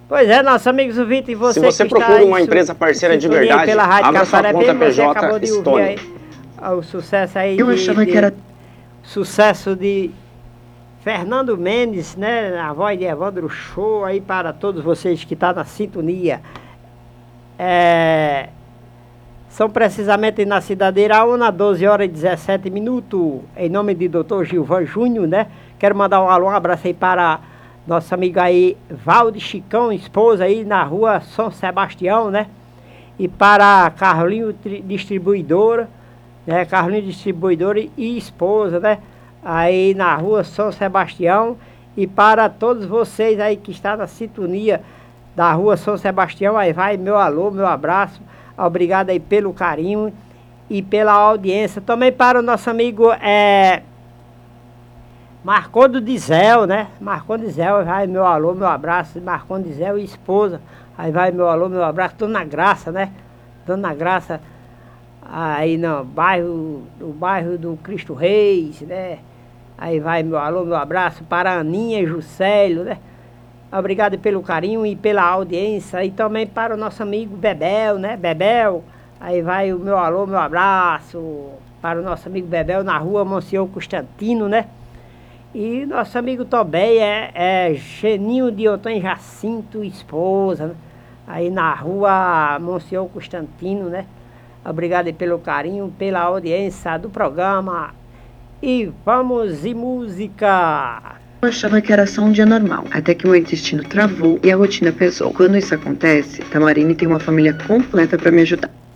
Pois é, nossos amigos ouvintes, e Se você que procura está uma empresa parceira de verdade, pela Rádio abra sua Cafaré conta Bem, você acabou PJ de ouvir Stone. aí o sucesso aí Eu achava que era... sucesso de Fernando Mendes, né, a voz de Evandro Show aí para todos vocês que estão na sintonia. São precisamente na cidade de Iraúna, 12 horas e 17 minutos, em nome de Dr. Gilvan Júnior, né? Quero mandar um alô, um abraço aí para nosso amigo aí, Valde Chicão, esposa aí na rua São Sebastião, né? E para Carlinho Distribuidora, né? Carlinho Distribuidora e esposa, né? Aí na rua São Sebastião. E para todos vocês aí que estão na sintonia da rua São Sebastião, aí vai meu alô, meu abraço. Obrigado aí pelo carinho e pela audiência. Também para o nosso amigo Marcondes Dizel, né? Marcondes Dizel, vai meu alô, meu abraço. Marcondes Dizel e esposa, aí vai meu alô, meu abraço. Dona Graça, né? Dona Graça, aí no bairro do Cristo Reis, né? Aí vai meu alô, meu abraço para a Aninha e Juscelio, né? Obrigado pelo carinho e pela audiência. E também para o nosso amigo Bebel, né? Bebel, aí vai o meu alô, meu abraço para o nosso amigo Bebel na rua Monsenhor Constantino, né? E nosso amigo também é Geninho de Otão Jacinto, esposa, né? Aí na rua Monsenhor Constantino, né? Obrigado pelo carinho, pela audiência do programa. E vamos de música! Eu achava que era só um dia normal, até que meu intestino travou e a rotina pesou. Quando isso acontece, Tamarine tem uma família completa para me ajudar.